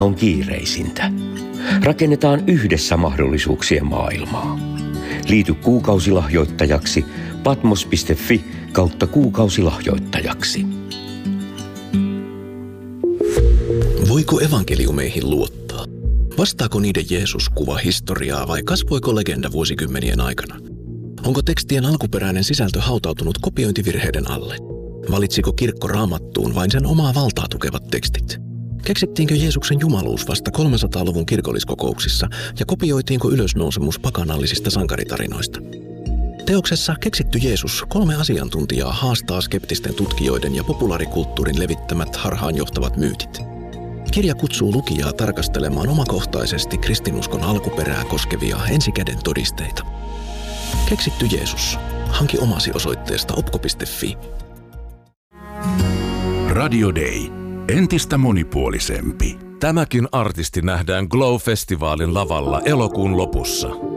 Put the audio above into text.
on kiireisintä. Rakennetaan yhdessä mahdollisuuksien maailmaa. Liity kuukausilahjoittajaksi patmos.fi/kuukausilahjoittajaksi. Voiko evankeliumeihin luottaa? Vastaako niiden Jeesus kuva historiaa vai kasvoiko legenda vuosikymmenien aikana? Onko tekstien alkuperäinen sisältö hautautunut kopiointivirheiden alle? Valitsiko kirkko Raamattuun vain sen omaa valtaa tukevat tekstit? Keksittiinkö Jeesuksen jumaluus vasta 300-luvun kirkolliskokouksissa ja kopioitiinko ylösnousemus pakanallisista sankaritarinoista? Teoksessa Keksitty Jeesus 3 asiantuntijaa haastaa skeptisten tutkijoiden ja populaarikulttuurin levittämät harhaanjohtavat myytit. Kirja kutsuu lukijaa tarkastelemaan omakohtaisesti kristinuskon alkuperää koskevia ensikäden todisteita. Keksitty Jeesus. Hanki omasi osoitteesta opko.fi. Radio Day. Entistä monipuolisempi. Tämäkin artisti nähdään Glow-festivaalin lavalla elokuun lopussa.